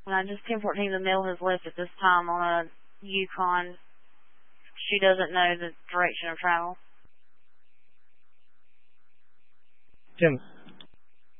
Just 1014, the male has left at this time on a Yukon. She doesn't know the direction of travel. Tim.